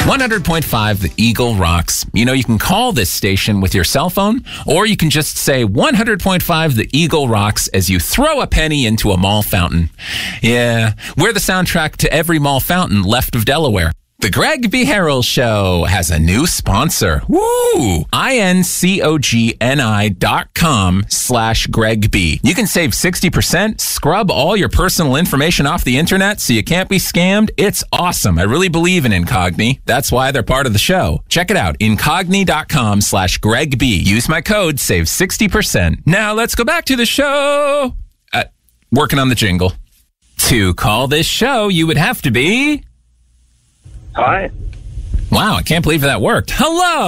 100.5 The Eagle rocks. You know, you can call this station with your cell phone, or you can just say 100.5 The Eagle rocks as you throw a penny into a mall fountain. Yeah, we're the soundtrack to every mall fountain left of Delaware. The Greg B. Harrell Show has a new sponsor. Woo! incogni.com/Greg B. You can save 60%, scrub all your personal information off the internet so you can't be scammed. It's awesome. I really believe in Incogni. That's why they're part of the show. Check it out. incogni.com/Greg B. Use my code, save 60%. Now let's go back to the show. Working on the jingle. To call this show, you would have to be... Hi. Wow, I can't believe that worked. Hello.